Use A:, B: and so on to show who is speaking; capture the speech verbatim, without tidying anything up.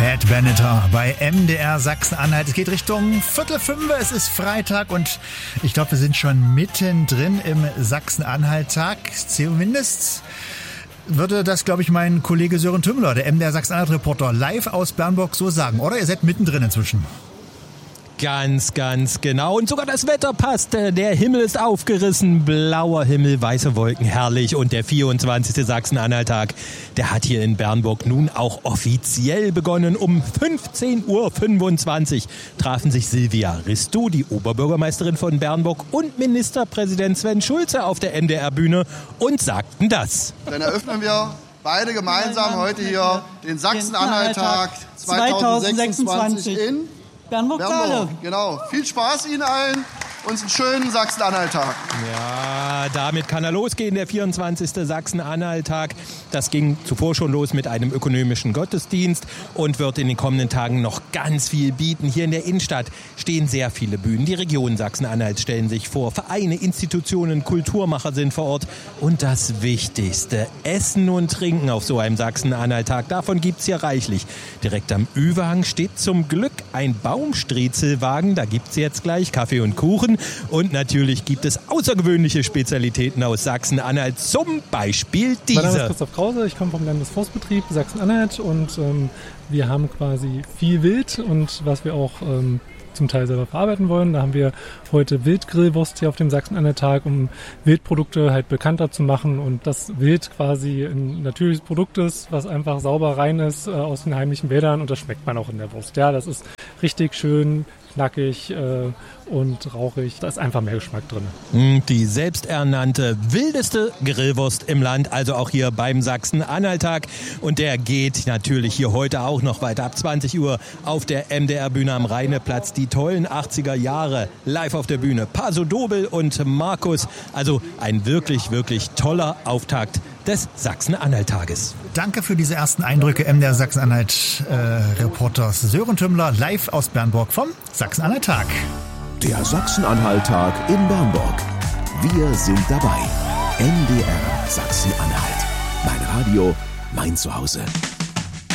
A: Pat Benatar bei M D R Sachsen-Anhalt. Es geht Richtung Viertel fünf, es ist Freitag und ich glaube, wir sind schon mittendrin im Sachsen-Anhalt-Tag. Zumindest würde das, glaube ich, mein Kollege Sören Tümmler, der M D R Sachsen-Anhalt-Reporter, live aus Bernburg so sagen, oder? Ihr seid mittendrin inzwischen.
B: Ganz, ganz genau. Und sogar das Wetter passt. Der Himmel ist aufgerissen. Blauer Himmel, weiße Wolken, herrlich. Und der vierundzwanzigste Sachsen-Anhalt-Tag, der hat hier in Bernburg nun auch offiziell begonnen. Um fünfzehn Uhr fünfundzwanzig trafen sich Silvia Risto, die Oberbürgermeisterin von Bernburg, und Ministerpräsident Sven Schulze auf der M D R-Bühne und sagten das.
C: Dann eröffnen wir beide gemeinsam heute hier den Sachsen-Anhalt-Tag zweitausendsechsundzwanzig in Bernburg-Saale. Genau. Viel Spaß Ihnen allen und einen schönen Sachsen-Anhalt-Tag.
B: Ja, damit kann er losgehen, der vierundzwanzigste Sachsen-Anhalt-Tag. Das ging zuvor schon los mit einem ökumenischen Gottesdienst und wird in den kommenden Tagen noch ganz viel bieten. Hier in der Innenstadt stehen sehr viele Bühnen. Die Region Sachsen-Anhalt stellen sich vor. Vereine, Institutionen, Kulturmacher sind vor Ort. Und das Wichtigste, Essen und Trinken auf so einem Sachsen-Anhalt-Tag. Davon gibt's hier reichlich. Direkt am Überhang steht zum Glück ein Baumstriezelwagen. Da gibt's jetzt gleich Kaffee und Kuchen. Und natürlich gibt es außergewöhnliche Spezialitäten aus Sachsen-Anhalt, zum Beispiel diese.
D: Mein Name ist Christoph Krause, ich komme vom Landesforstbetrieb Sachsen-Anhalt und ähm, wir haben quasi viel Wild und was wir auch ähm, zum Teil selber verarbeiten wollen. Da haben wir heute Wildgrillwurst hier auf dem Sachsen-Anhalt-Tag, um Wildprodukte halt bekannter zu machen und das Wild quasi ein natürliches Produkt ist, was einfach sauber rein ist äh, aus den heimlichen Wäldern und das schmeckt man auch in der Wurst. Ja, das ist richtig schön knackig äh, und rauchig. Da ist einfach mehr Geschmack drin.
B: Die selbsternannte wildeste Grillwurst im Land, also auch hier beim Sachsen-Anhalt-Tag. Und der geht natürlich hier heute auch noch weiter. Ab zwanzig Uhr auf der M D R-Bühne am Rheineplatz. Die tollen achtziger Jahre live auf der Bühne. Paso Dobel und Markus. Also ein wirklich, wirklich toller Auftakt des Sachsen-Anhalt-Tages.
A: Danke für diese ersten Eindrücke, M D R Sachsen-Anhalt-Reporters äh, Sören Tümmler live aus Bernburg vom Sachsen-Anhalt-Tag.
E: Der Sachsen-Anhalt-Tag in Bernburg. Wir sind dabei. M D R Sachsen-Anhalt. Mein Radio, mein Zuhause.